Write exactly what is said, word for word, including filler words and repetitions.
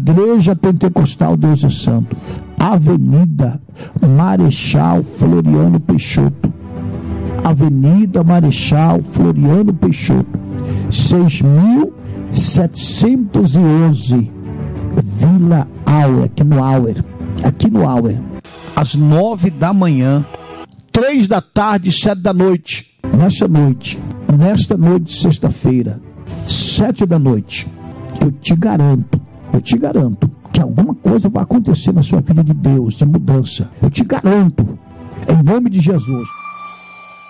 Igreja Pentecostal Deus é Santo, Avenida Marechal Floriano Peixoto, Avenida Marechal Floriano Peixoto, seis mil setecentos e onze, Vila Auer, aqui no Auer, aqui no Auer, às nove da manhã, três da tarde, sete da noite, nesta noite, nesta noite de sexta-feira, sete da noite, eu te garanto, eu te garanto, que alguma coisa vai acontecer na sua vida de Deus, de mudança, eu te garanto, em nome de Jesus.